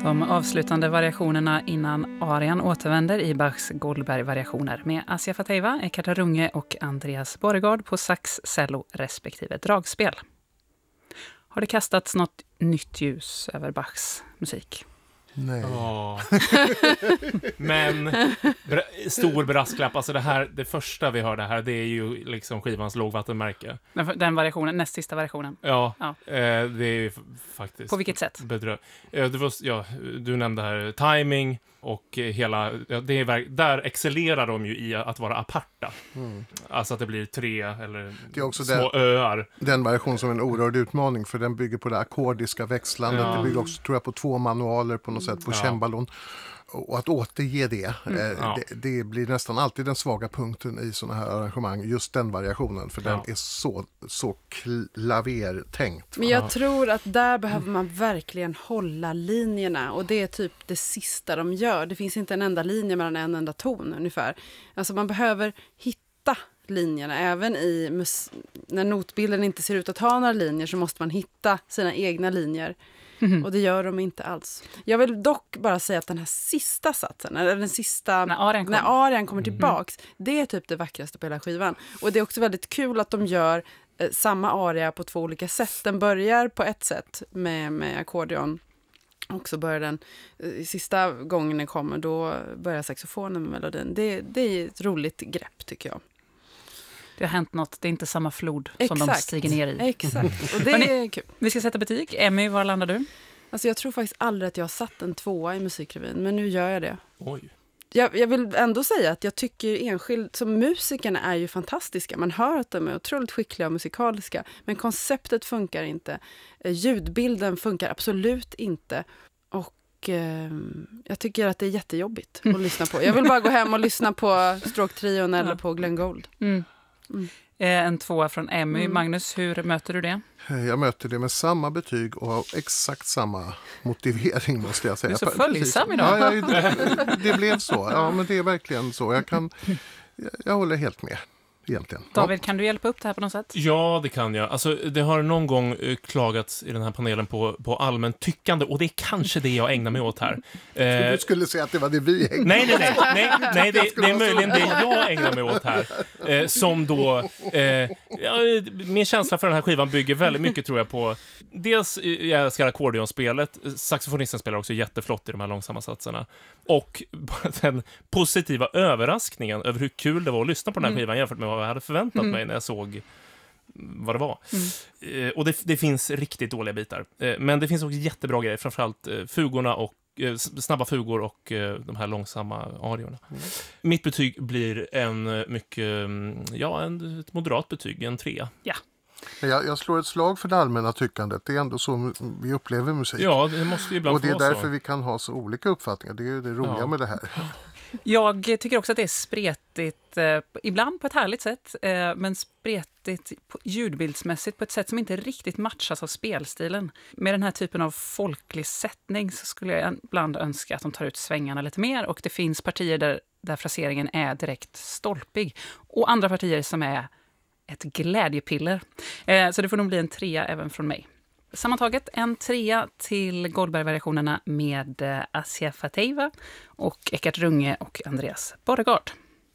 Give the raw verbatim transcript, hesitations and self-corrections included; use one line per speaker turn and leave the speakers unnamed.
De avslutande variationerna innan arian återvänder i Bachs Goldberg-variationer med Assia Fateva, Eckhart Runge och Andreas Borregaard på sax, cello respektive dragspel. Har det kastats något nytt ljus över Bachs musik?
Nej.
Oh. Men bra- stor brasklapp, alltså det här, det första vi hörde här, det är ju liksom skivans lågvattenmärke.
Den, den variationen, näst sista variationen.
Ja,
ja.
Eh, det är f- faktiskt...
På vilket sätt?
Bedrö- eh, det var, ja, du nämnde här timing och eh, hela... Ja, det är, verk- där excellerar de ju i att vara aparta. Mm. Alltså att det blir tre eller
det är också
små
den,
öar.
Den variation som är en oerhörd utmaning, för den bygger på det ackordiska växlandet.
Ja.
Det bygger också, tror jag, på två manualer på något sätt, på
Ja.
cemballon. Och att återge det,
Mm.
eh,
Ja.
det, det blir nästan alltid den svaga punkten i sådana här arrangemang, just den variationen, för
Ja.
den är så, så klavertänkt.
Men jag tror att där behöver man verkligen hålla linjerna, och det är typ det sista de gör. Det finns inte en enda linje mellan en enda ton ungefär. Alltså man behöver hitta linjerna, även i mus- när notbilden inte ser ut att ha några linjer så måste man hitta sina egna linjer. Mm. Och det gör de inte alls. Jag vill dock bara säga att den här sista satsen, eller den sista,
när arian, kom.
när arian kommer tillbaks, mm. det är typ det vackraste på hela skivan. Och det är också väldigt kul att de gör eh, samma aria på två olika sätt. Den börjar på ett sätt med, med ackordeon. Och så börjar den, eh, sista gången den kommer, då börjar saxofonen med melodin. Det, det är ett roligt grepp, tycker jag.
Det har hänt något, det är inte samma flod
Exakt.
som de stiger ner i.
Exakt, och det är kul.
Vi ska sätta betyg. Emmy, var landar du?
Alltså jag tror faktiskt aldrig att jag har satt en tvåa i musikrevyn, men nu gör jag det.
Oj.
Jag, jag vill ändå säga att jag tycker enskilt, som musikerna är ju fantastiska. Man hör att de är otroligt skickliga och musikaliska, men konceptet funkar inte. Ljudbilden funkar absolut inte. Och eh, jag tycker att det är jättejobbigt att lyssna på. Jag vill bara gå hem och lyssna på Stroke-trion eller på Glenn Gould.
Mm. Mm. En tvåa från Emmy.
Mm.
Magnus, hur möter du det?
Jag möter det med samma betyg och har exakt samma motivering, måste jag säga.
Du är så följsam idag.
Ja, jag, det, det blev så. Ja, men det är verkligen så. Jag, kan, jag, jag håller helt med. Egentligen.
David,
ja.
kan du hjälpa upp det här på något sätt?
Ja, det kan jag. Alltså, det har någon gång uh, klagats i den här panelen på, på allmän tyckande, och det är kanske det jag ägnar mig åt här.
Uh, du skulle säga att det var det vi ägnade.
Nej, nej, nej. nej, nej det, det är möjligen det jag ägnar mig åt här. Uh, som då... Uh, ja, min känsla för den här skivan bygger väldigt mycket, tror jag, på... Dels, jag älskar ackordeonspelet. Saxofonisten spelar också jätteflott i de här långsamma satserna. Och den positiva överraskningen över hur kul det var att lyssna på den här skivan mm. jämfört med vad jag hade förväntat mm. mig när jag såg vad det var. Mm. Eh, och det, det finns riktigt dåliga bitar. Eh, men det finns också jättebra grejer, framförallt eh, fugorna och eh, snabba fugor och eh, de här långsamma ariorna. Mm. Mitt betyg blir en mycket, ja, en, ett moderat betyg, en trea.
Ja.
Jag, jag slår ett slag för det allmänna tyckandet. Det är ändå så vi upplever musik.
Ja, det måste ju ibland
och det är
vara
därför
så.
vi kan ha så olika uppfattningar. Det är det roliga ja. med det här.
Jag tycker också att det är spretigt, eh, ibland på ett härligt sätt, eh, men spretigt på, ljudbildsmässigt på ett sätt som inte riktigt matchas av spelstilen. Med den här typen av folklig sättning så skulle jag ibland önska att de tar ut svängarna lite mer, och det finns partier där, där fraseringen är direkt stolpig, och andra partier som är ett glädjepiller. Eh, så det får nog bli en trea även från mig. Sammantaget en trea till Goldberg-variationerna med Assia Fateva och Eckhart Runge och Andreas Borregaard.